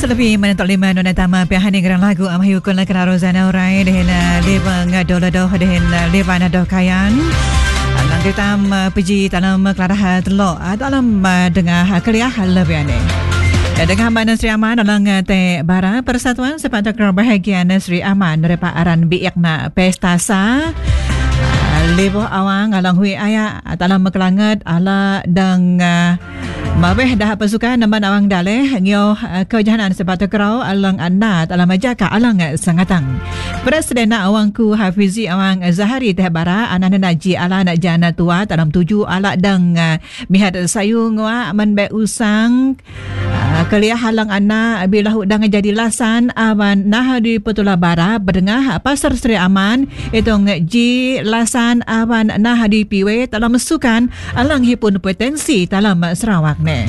Selebih menentuk lima nona tama piahan yang gerang lagu amhayu kun la kena rozana urai dehen leba ngadola doh dehen leba nadoh kayan alang kita puji dalam kelarah telok dalam dengar keliah lebih ane dengan Mbak Sri Aman dalam te bara Persatuan Sepak Takraw Bahagian Sri Aman daripada aran biakna pesta sa lebo awang alang hui aya dalam kelangat ala dang mabeh dah pasukan naman awang daleh ngio kejahanan Sepak Takraw alang anat alam majaka alang sangatang Presiden awang ku Hafizi awang Zahari teh bara anak naji ala nak jana tua dalam tuju ala dang mihat sayung wa manbe usang keliah halang anak bila hudang jadi lasan awan nah di Petula Bara berdengah Pasar Sri Aman itong ji lasan awan nah di Piwe dalam sukan alang hipun potensi dalam Sarawak ne.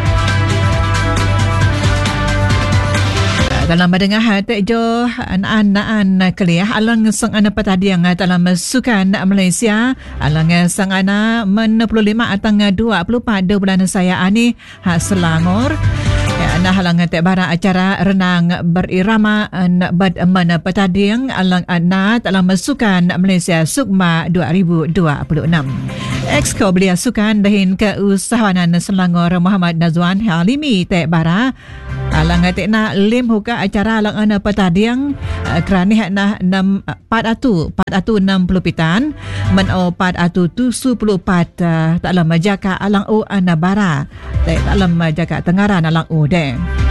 Dalam mendengar hati jo anak-anak keliah alang sang anak petadi yang dalam sukan Malaysia alang sang anak 65 atang 24 bulan saya ani Selangor nah halang te bara acara renang berirama bad mana petading alang anak dalam sukan Malaysia Sukma 2026. Exco belia sukan dahin keusahawanan Selangor Muhammad Nazwan Halimi te bara alang te na lim huka acara alang anak petading kerani na 460 pitan men o 474 tak lama jaka alang o anabara tak lama jaka tengaran alang o de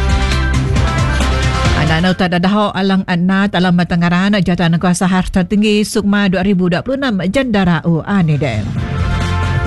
anda nak dah alang anak dalam tengaran jatan kuasa harta tinggi Sukma 2026 jendara o ane de.